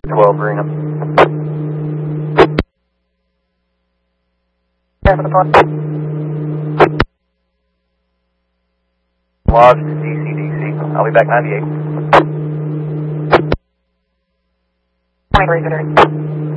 12, bring up. Lodge, DC. I'll be back 98.